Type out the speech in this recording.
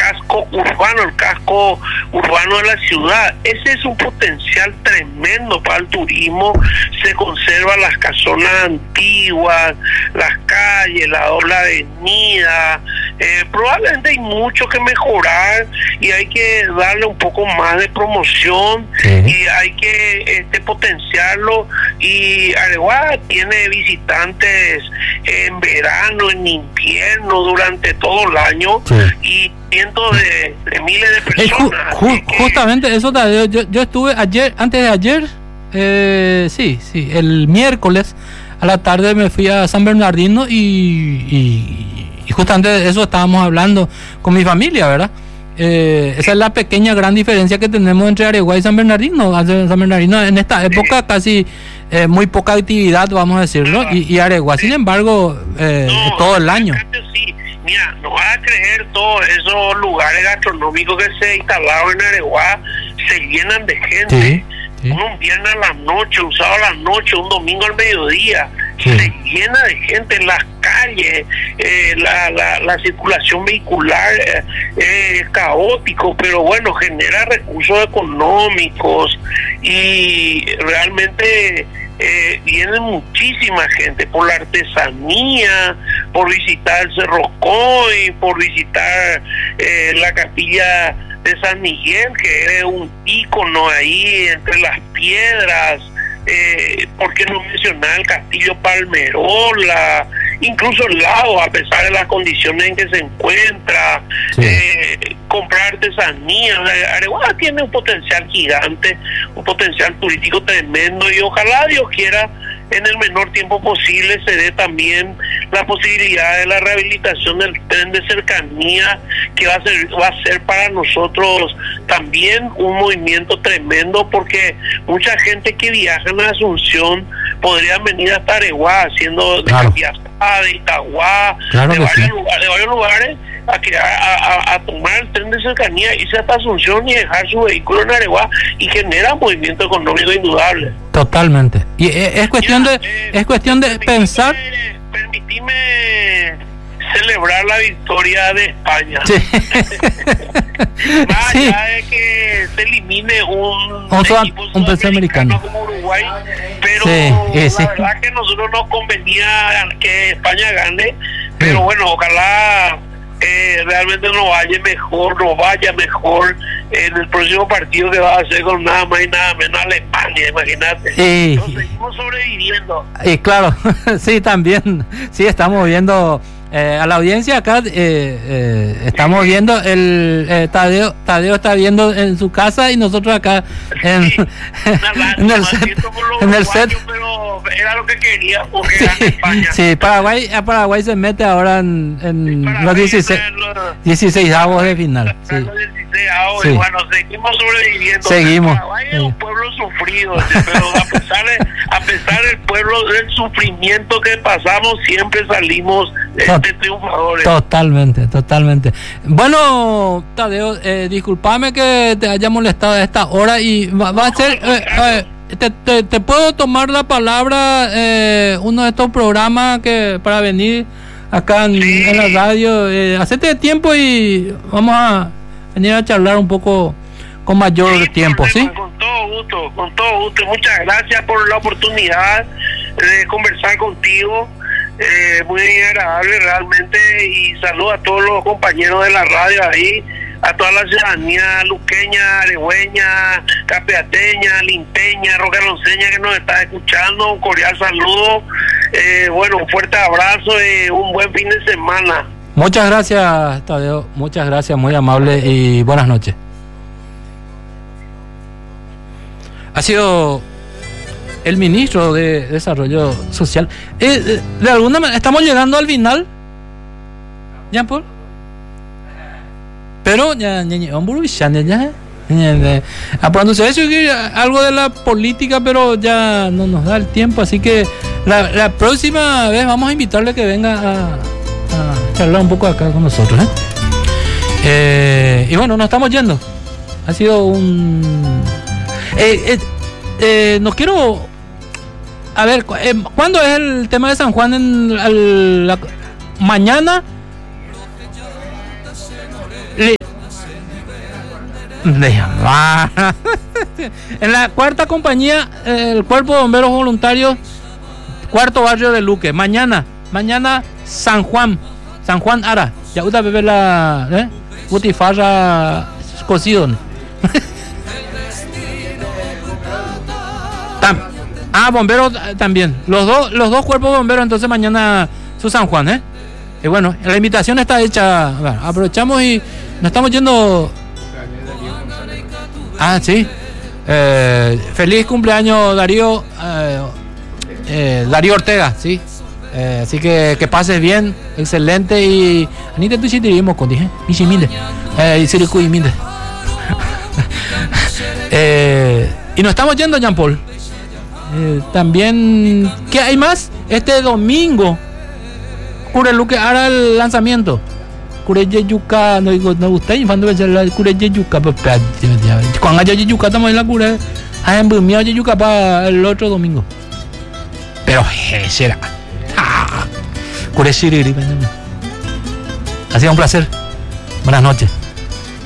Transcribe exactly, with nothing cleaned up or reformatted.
casco urbano, el casco urbano de la ciudad. Ese es un potencial tremendo para el turismo. Se conservan las casonas antiguas, las calles, la doble avenida. Eh, probablemente hay mucho que mejorar y hay que darle un poco más de promoción, sí. Y hay que este, potenciarlo. Y Areguá tiene visitantes en verano, en invierno, durante todo el año, sí. Y cientos de, de miles de personas. Eh, ju- ju- que... Justamente eso, Tadeo, yo, yo estuve ayer, antes de ayer, eh, sí, sí, el miércoles a la tarde me fui a San Bernardino y, y, y justamente de eso estábamos hablando con mi familia, ¿verdad? Eh, esa es la pequeña gran diferencia que tenemos entre Areguá y San Bernardino. San Bernardino en esta época casi eh, muy poca actividad, vamos a decirlo, y, y Areguá, sin embargo, eh, no, todo el año. Sí. Mira, no vas a creer, todos esos lugares gastronómicos que se instalaron en Areguá se llenan de gente. Sí, sí. Un viernes a la noche, un sábado a la noche, un domingo al mediodía. Sí. Se llena de gente en las calles, eh, la, la, la circulación vehicular eh, eh, es caótico, pero bueno, genera recursos económicos y realmente eh, viene muchísima gente por la artesanía, por visitar el Cerro Coy, por visitar eh, la capilla de San Miguel, que es un ícono ahí entre las piedras. Eh, ¿Por qué no mencionar el Castillo Palmerola? Incluso el lago, a pesar de las condiciones en que se encuentra, sí. eh, comprar artesanía. Areguá tiene un potencial gigante, un potencial turístico tremendo, y ojalá Dios quiera en el menor tiempo posible se dé también la posibilidad de la rehabilitación del tren de cercanía, que va a ser, va a ser para nosotros también un movimiento tremendo, porque mucha gente que viaja en Asunción podrían venir hasta Areguá, haciendo de claro. Capiazá, de Itaguá, claro de, varios sí. lugares, de varios lugares a, que, a, a, a tomar el tren de cercanía, irse hasta Asunción y dejar su vehículo en Areguá, y genera movimiento económico indudable. Totalmente. Y es, es cuestión ya, de eh, es cuestión de pensar. Permitime celebrar la victoria de España. Sí. Más sí. allá de que se elimine un, un equipo un sudamericano como Uruguay, pero sí, eh, la sí. verdad que a nosotros nos convenía que España gane, pero sí. Bueno, ojalá eh, realmente nos vaya mejor, nos vaya mejor en el próximo partido, que va a ser con nada más y nada menos Alemania, imagínate. Sí. Entonces seguimos sobreviviendo. Y claro, sí, también, sí, estamos viendo eh, a la audiencia acá, eh, eh, estamos viendo el eh, Tadeo, Tadeo está viendo en su casa y nosotros acá en, sí. Nada, en el set, en el set. Pero era lo que quería, porque sí, era España. Sí, Paraguay, a Paraguay se mete ahora en, en sí, los dieciséis, dieciséis avos de final. Sí. Sí. Bueno, seguimos sobreviviendo. Seguimos. Paraguay es un pueblo sufrido, pero a pesar de, a pesar del pueblo del sufrimiento que pasamos, siempre salimos este, triunfadores. Totalmente, totalmente. Bueno, Tadeo, eh, discúlpame que te haya molestado a esta hora y va, va a ser. Eh, eh, te, te, te puedo tomar la palabra eh, uno de estos programas que para venir acá en, sí. en la radio. Eh, hacete tiempo y vamos a venir a charlar un poco con mayor sí, tiempo, problema, ¿sí? Con todo gusto, con todo gusto. Muchas gracias por la oportunidad de conversar contigo. Eh, muy agradable realmente, y saludo a todos los compañeros de la radio ahí, a toda la ciudadanía luqueña, aregüeña, capeateña, limpeña, roquelonceña que nos está escuchando. Un cordial saludo, eh, bueno, un fuerte abrazo y un buen fin de semana. Muchas gracias, Tadeo, muchas gracias, muy amable y buenas noches. Ha sido el ministro de Desarrollo Social. Eh, de alguna manera, estamos llegando al final, Jean Paul. Pero ya, ya, ya, ya, ya, apurándose eso, algo de la política, pero ya no nos da el tiempo, así que la, la próxima vez vamos a invitarle a que venga a, a charlar un poco acá con nosotros, ¿eh? Eh, y bueno, nos estamos yendo. Ha sido un... Eh, eh, eh, no quiero... A ver, eh, ¿cuándo es el tema de San Juan? En el, la, mañana. En la cuarta compañía, el Cuerpo de Bomberos Voluntarios, cuarto barrio de Luque. Mañana, mañana San Juan, San Juan Ara. Ya uta bebe la, ¿eh? Uti farra cocido. Tam, ah, bomberos también. Los dos, los dos cuerpos de bomberos, entonces mañana su San Juan, ¿eh? Y bueno, la invitación está hecha. Bueno, aprovechamos y nos estamos yendo. Ah, sí. Eh, feliz cumpleaños, Darío. Eh, eh, Darío Ortega, sí. Eh, así que que pases bien, excelente. Y Anita, tú sí te dimos con dije. Y si minde. Eh, y Siricu y minde. Eh, y nos estamos yendo, Jean Paul. Eh, también, ¿qué hay más? Este domingo, Cureluque hará el lanzamiento. Cureye Yuca, no digo, no gusta, infando la Cureye Yuca, cuando haya Yuca, estamos en la Cure. Ah, en Bumia, Yuca para el otro domingo. Pero, eh, será. Ah, Cure Siriri. Ha sido un placer. Buenas noches.